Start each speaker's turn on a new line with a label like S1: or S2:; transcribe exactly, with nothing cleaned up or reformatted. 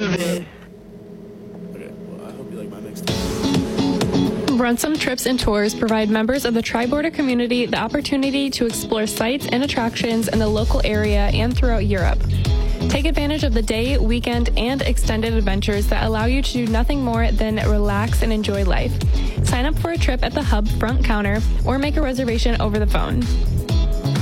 S1: of it.
S2: Okay, well, I hope you like my mixtape.
S3: Runtsome Trips and Tours provide members of the Tri-Border community the opportunity to explore sites and attractions in the local area and throughout Europe. Take advantage of the day, weekend, and extended adventures that allow you to do nothing more than relax and enjoy life. Sign up for a trip at the Hub front counter or make a reservation over the phone.